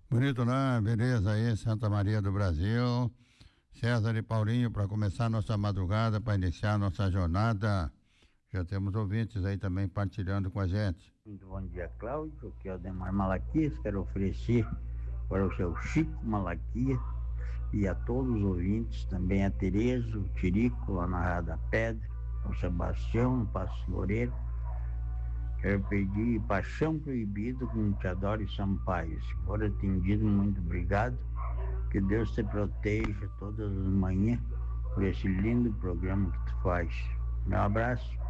Bonito, né? Beleza aí, Santa Maria do Brasil. César e Paulinho, para começar nossa madrugada, para iniciar nossa jornada. Já temos ouvintes aí também partilhando com a gente. Muito bom dia, Cláudio. Aqui é o Ademar Malaquias. Quero oferecer para o seu Chico Malaquias e a todos os ouvintes, também a Tereza, o Tirico, lá na Raia da Pedra, o Sebastião, no Passo Loureiro. Quero pedir Paixão Proibido com Te Adoro e Sampaio. Se for atendido, muito obrigado. Que Deus te proteja todas as manhãs por esse lindo programa que tu faz. Meu abraço.